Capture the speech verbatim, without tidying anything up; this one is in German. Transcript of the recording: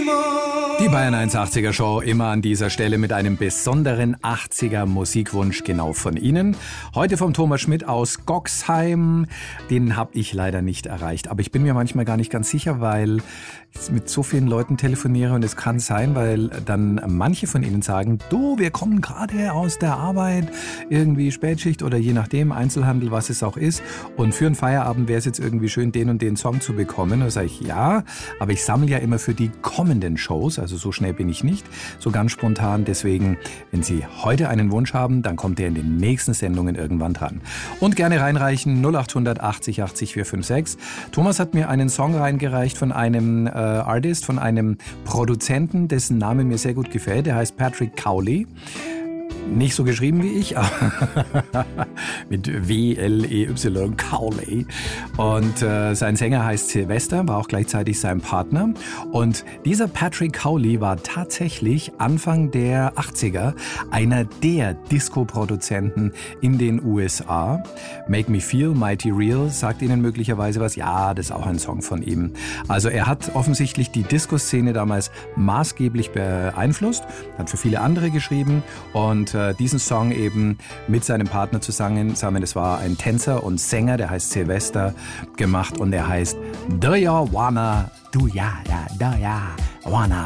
Die Bayern eins achtziger Show immer an dieser Stelle mit einem besonderen achtziger Musikwunsch genau von Ihnen. Heute vom Thomas Schmidt aus Goxheim. Den habe ich leider nicht erreicht. Aber ich bin mir manchmal gar nicht ganz sicher, weil ich mit so vielen Leuten telefoniere und es kann sein, weil dann manche von Ihnen sagen, du, wir kommen gerade aus der Arbeit, irgendwie Spätschicht oder je nachdem, Einzelhandel, was es auch ist. Und für einen Feierabend wäre es jetzt irgendwie schön, den und den Song zu bekommen. Da sage ich, ja, aber ich sammle ja immer für die kommenden Shows, also so schnell bin ich nicht, so ganz spontan. Deswegen, wenn Sie heute einen Wunsch haben, dann kommt der in den nächsten Sendungen irgendwann dran. Und gerne reinreichen, null acht hundert achtzig achtzig vier fünf sechs. Thomas hat mir einen Song reingereicht von einem äh, Artist, von einem Produzenten, dessen Name mir sehr gut gefällt. Der heißt Patrick Cowley. Nicht so geschrieben wie ich, aber mit W L E Y, Cowley. Und äh, sein Sänger heißt Sylvester, war auch gleichzeitig sein Partner. Und dieser Patrick Cowley war tatsächlich Anfang der achtziger einer der Disco-Produzenten in den U S A. Make Me Feel Mighty Real sagt Ihnen möglicherweise was. Ja, das ist auch ein Song von ihm. Also er hat offensichtlich die Disco-Szene damals maßgeblich beeinflusst, hat für viele andere geschrieben und diesen Song eben mit seinem Partner zusammen, das war ein Tänzer und Sänger, der heißt Sylvester, gemacht und der heißt Do Ya Wanna, Do Ya, Da Ya Wanna